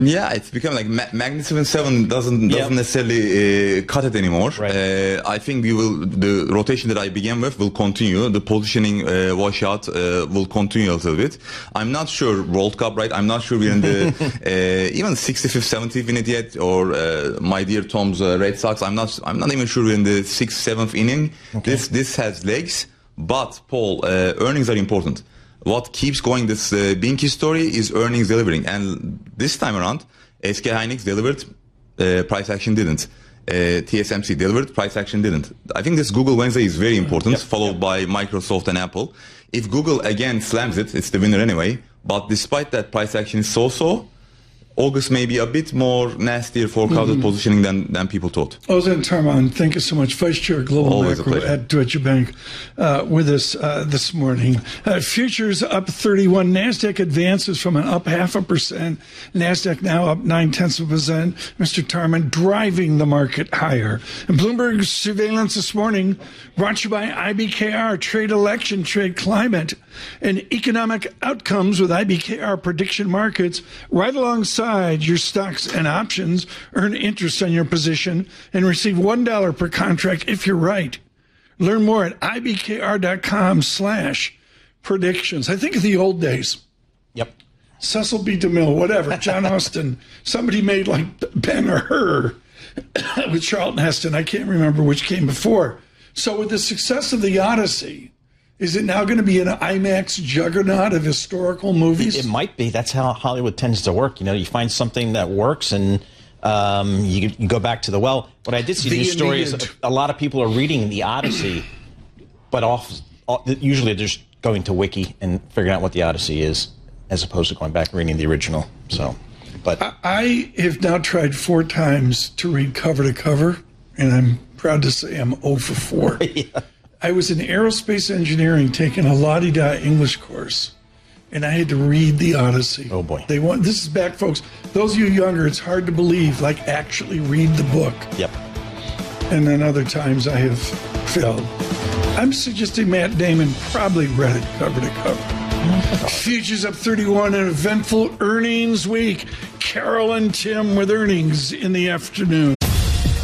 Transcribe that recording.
Yeah, it's become like Magnificent Seven doesn't necessarily cut it anymore. Right. I think the rotation that I began with will continue. The positioning washout will continue a little bit. I'm not sure World Cup, right? I'm not sure we're in the even 65th, 70th minute yet, or my dear Tom's Red Sox. I'm not even sure we're in the 6th, 7th inning. Okay. This has legs, but Paul, earnings are important. What keeps going this Binky story is earnings delivering, and this time around, SK Hynix delivered, price action didn't. TSMC delivered, price action didn't. I think this Google Wednesday is very important, followed by Microsoft and Apple. If Google again slams it, it's the winner anyway. But despite that, price action is so-so. August may be a bit more nastier forecasted positioning than people thought. Ozan Tarman, thank you so much. Vice Chair Global Always Macro at Deutsche Bank with us this morning. Futures up 31. NASDAQ advances from an up 0.5%. NASDAQ now up 0.9%. Mr. Tarman driving the market higher. And Bloomberg surveillance this morning brought to you by IBKR, Trade Election, Trade Climate, and Economic Outcomes with IBKR Prediction Markets right alongside your stocks and options. Earn interest on your position and receive $1 per contract if you're right. Learn more at ibkr.com/predictions. I think of the old days. Yep. Cecil B. DeMille, whatever, John Austin. Somebody made like Ben-Hur with Charlton Heston. I can't remember which came before. So with the success of the Odyssey, is it now going to be an IMAX juggernaut of historical movies? It might be. That's how Hollywood tends to work. You know, you find something that works and you go back to the well. What I did see news story is a lot of people are reading the Odyssey, but usually they're just going to Wiki and figuring out what the Odyssey is, as opposed to going back and reading the original. So, but I have now tried 4 times to read cover to cover, and I'm proud to say I'm 0 for 4. Yeah. I was in aerospace engineering taking a la-di-da English course, and I had to read the Odyssey. Oh, boy. This is back, folks. Those of you younger, it's hard to believe, like actually read the book. Yep. And then other times I have failed. I'm suggesting Matt Damon probably read it cover to cover. Futures up 31, an eventful earnings week. Carol and Tim with earnings in the afternoon.